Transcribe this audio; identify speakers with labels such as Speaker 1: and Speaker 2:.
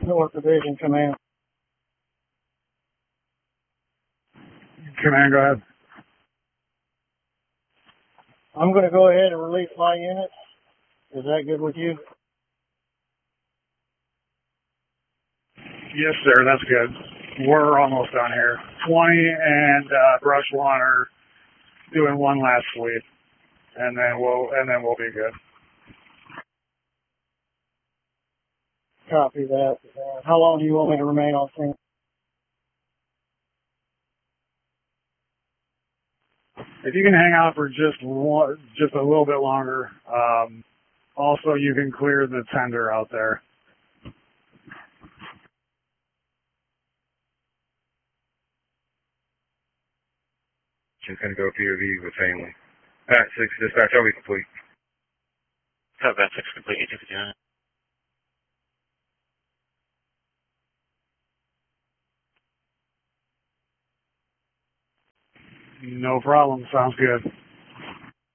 Speaker 1: North Division Command.
Speaker 2: Command, go ahead.
Speaker 1: I'm going to go ahead and release my units. Is that good with you?
Speaker 2: Yes, sir. That's good. We're almost done here. 20 and Brush One are doing one last sweep, and then we'll be good.
Speaker 1: Copy that. How long do you want me to remain on scene?
Speaker 2: If you can hang out for just a little bit longer, also you can clear the tender out there.
Speaker 3: Just going to go POV with family. Pat 6, dispatch, are we complete?
Speaker 4: Pat 6 complete, 1859.
Speaker 2: No problem. Sounds good.